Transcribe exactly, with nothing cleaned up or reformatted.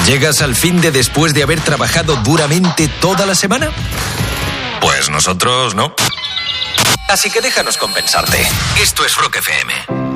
¿Llegas al fin de después de haber trabajado duramente toda la semana? Pues nosotros no. Así que déjanos compensarte. Esto es Rock F M.